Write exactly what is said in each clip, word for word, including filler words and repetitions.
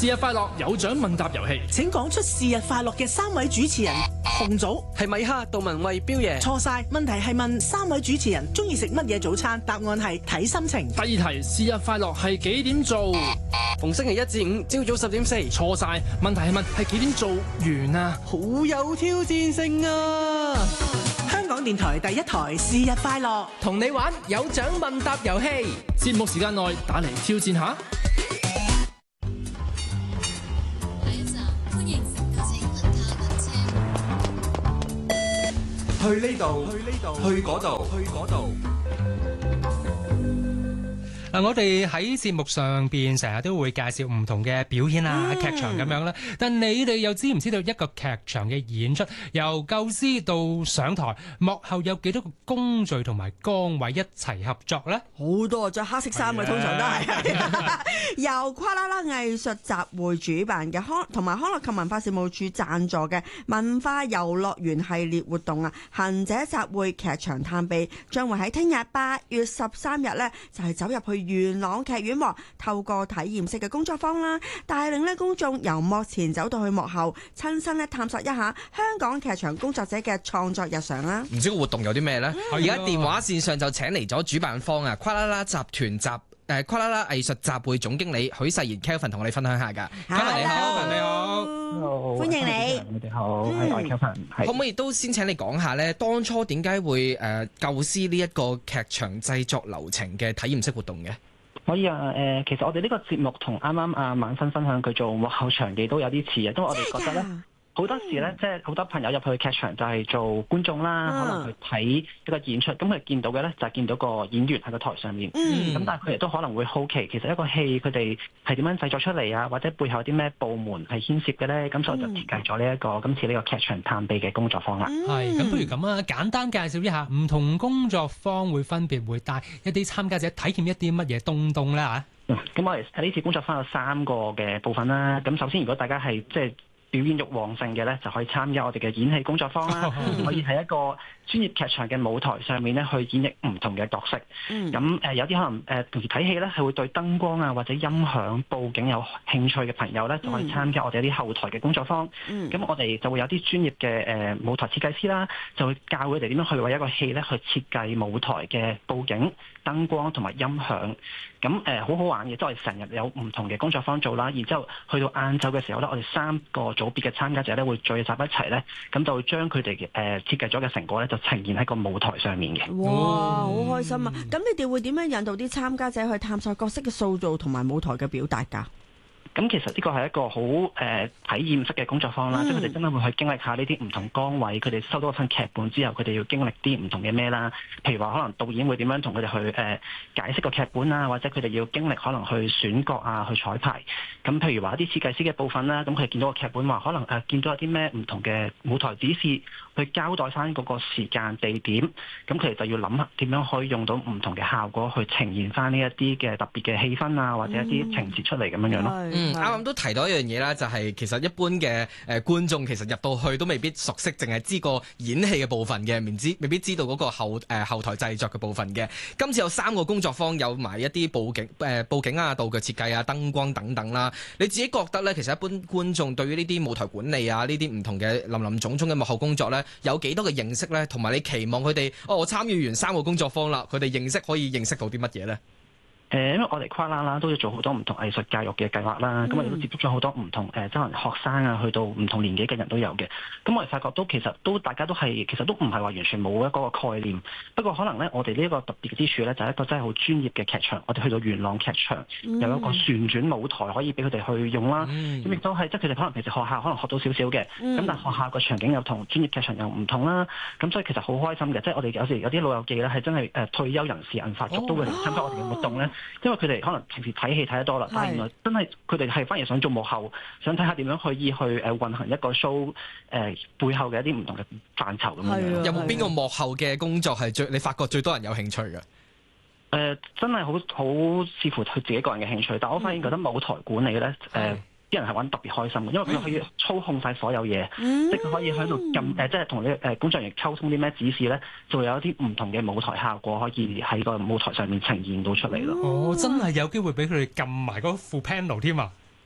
是日快樂有獎問答遊戲， 請講出是日快樂嘅三位主持人。紅組係米哈、杜文慧、彪爺。 錯晒，問題係問三位主持人中意食乜嘢早餐，答案係睇心情。 第二題，是日快樂係幾點做？ 逢星期一至五朝早十點四。 錯晒，問題係問係幾點做完啊？ 好有挑戰性啊！ 香港電台第一台是日快樂， 同你玩有獎問答遊戲， 節目時間內打嚟挑戰下。 去呢度，去呢度，去嗰度，去嗰度。 嗱，我哋喺節目上邊成日都會介紹唔同嘅表演啊、嗯、劇場咁樣啦。但你哋又知唔知道一個劇場嘅演出由構思到上台，幕後有幾多個工序同埋崗位一齊合作呢？ 好多着黑色衫嘅，通常都係由跨啦啦藝術集會主辦嘅康同埋康樂及文化事務處贊助嘅文化遊樂園系列活動啊，行者集會劇場探秘將會喺聽日八月十三日呢，就係、是、走入去元朗劇院，透過體驗式嘅工作坊啦，帶領咧公眾由幕前走到去幕後，親身咧探索一下香港劇場工作者嘅創作日常啦。 唔知個活動有啲咩呢？而家、嗯、電話線上就請嚟咗主辦方啊，跨啦啦集團集誒跨啦啦藝術集會總經理許世賢 Kelvin 同我哋分享下㗎。Kelvin 你好，你好， 歡迎你。 你哋好，係我係 Kelvin。 可唔可以都先請你講下呢？當初點解會誒構思呢一個劇場製作流程嘅體驗式活動嘅？ 可以啊，誒、呃，其實我哋呢個節目同啱啱阿晚芬分享佢做幕後場記都有啲似啊，因為我哋覺得咧。好多時咧，即係好多朋友入去劇場就係做觀眾啦，嗯、可能去睇一個演出，咁佢見到嘅咧就係見到個演員喺個台上面。咁、嗯、但係佢哋都可能會好奇，其實一個戲佢哋係點樣製作出嚟啊，或者背後有啲咩部門係牽涉嘅咧？咁所以就設計咗呢一個、嗯、今次呢個劇場探秘嘅工作坊啦。 係，咁不如咁啊，簡單介紹一下唔同工作坊會分別會帶一啲參加者體驗一啲乜嘢東東咧嚇？ 咁、嗯、我哋喺呢次工作坊有三個嘅部分啦。咁首先，如果大家係即係表演欲旺盛嘅咧，就可以參加我哋嘅演戲工作坊啦。可以喺一個專業劇場嘅舞台上面咧，去演繹唔同嘅角色。咁誒、嗯呃、有啲可能誒、呃、平時睇戲咧，係會對燈光啊或者音響佈景有興趣嘅朋友咧，就可以參加我哋一啲後台嘅工作坊。咁、嗯、我哋就會有啲專業嘅誒、呃、舞台設計師啦，就會教佢哋點樣去為一個戲咧去設計舞台嘅佈景、燈光同埋音響。咁誒好好玩嘅，即係我哋成日有唔同嘅工作坊做啦。然之後去到晏晝嘅時候咧，我哋三個組別嘅參加者咧會聚集一齊咧，咁就會將佢哋嘅誒設計咗嘅成果咧就呈現喺個舞台上面嘅。 哇，好開心啊！咁你哋會點樣引導啲參加者去探索角色嘅塑造同埋舞台嘅表達㗎？ 咁其實呢個係一個好誒、呃、體驗式嘅工作坊啦，嗯、即係佢哋真係會去經歷下呢啲唔同崗位，佢哋收到一份劇本之後，佢哋要經歷啲唔同嘅咩啦。譬如話可能導演會點樣同佢哋去誒、呃、解釋個劇本啊，或者佢哋要經歷可能去選角啊，去彩排。咁譬如話一啲設計師嘅部分啦，咁佢哋見到個劇本話，可能誒、呃、見到有啲咩唔同嘅舞台指示，去交代翻嗰個時間地點。咁佢哋就要諗下點樣可以用到唔同嘅效果去呈現翻呢一啲嘅特別嘅氣氛啊，或者一啲情節出嚟咁樣樣咯。 嗯啱啱都提到一樣嘢啦，就係、是、其實一般嘅誒、呃、觀眾其實入到去都未必熟悉，淨係知個演戲嘅部分嘅，唔知未必知道嗰個後誒、呃、後台製作嘅部分嘅。今次有三個工作坊，有埋一啲佈景誒、呃、佈景啊、道具設計啊、燈光等等啦。你自己覺得咧，其實一般觀眾對於呢啲舞台管理啊、呢啲唔同嘅林林總總嘅幕後工作咧，有幾多嘅認識咧？同埋你期望佢哋哦，我參與完三個工作坊啦，佢哋認識可以認識到啲乜嘢咧？ 誒，因為我哋跨啦啦都要做好多唔同藝術教育嘅計劃啦，咁、嗯、我哋都接觸咗好多唔同誒，即係學生啊，去到唔同年紀嘅人都有嘅。咁我哋發覺都其實都大家都係其實都唔係話完全冇一個概念。不過可能咧，我哋呢一個特別之處咧，就係一個真係好專業嘅劇場。我哋去到元朗劇場，嗯、有一個旋轉舞台可以俾佢哋去用啦。咁亦都係即係佢哋可能平時學校可能學到少少嘅，咁、嗯、但係學校個場景又同專業劇場又唔同啦。咁所以其實好開心嘅，即係我哋有時有啲老友記咧係真係誒退休人士銀髮族都會嚟參加我哋嘅活動咧。因為佢哋可能平時睇戲睇得多啦，但係原來真係佢哋係反而想做幕後，想睇下點樣可以去誒運行一個 show 誒、呃、背後嘅一啲唔同嘅範疇咁樣。 有冇邊個幕後嘅工作係最你發覺最多人有興趣嘅？誒、 呃，真係好好視乎佢自己個人嘅興趣，但我發現覺得舞台管理咧誒。嗯呃啲人係玩得特別開心嘅，因為佢可以操控晒所有嘢，嗯、即係佢可以喺度撳誒，即係同啲誒工作人員溝通啲咩指示咧，就會有一啲唔同嘅舞台效果可以喺個舞台上面呈現到出嚟咯。 哦，真係有機會俾佢哋撳埋嗰副 panel 添啊！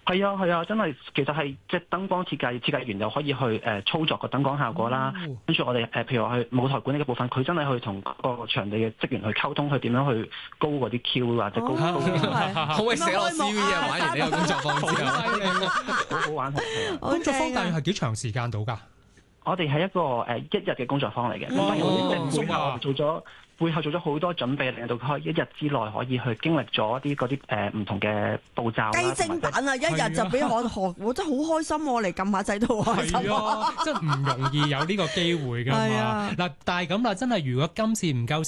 係啊係啊，真係其實係即係燈光設計設計員又可以去誒、呃、操作個燈光效果啦。跟住、哦、我哋誒、呃、譬如話去舞台管理嘅部分，佢真係去同個場地嘅職員去溝通，去點樣去高嗰啲 Q 或者高高啲。 可唔可以寫落 C V 啊？玩完呢個工作坊之後， 好好玩。 工作坊大約係幾長時間到㗎？ 我哋係一個誒一日嘅工作坊嚟嘅，咁當然我哋背後做咗背後做咗好多準備，令到佢一日之內可以去經歷咗啲嗰啲誒唔同嘅步驟啦。 雞精版啊，一日就俾我學，我真係好開心喎！嚟撳下掣都好開心啊！真係唔容易有呢個機會㗎嘛。嗱，但係咁啦，真係如果今次唔夠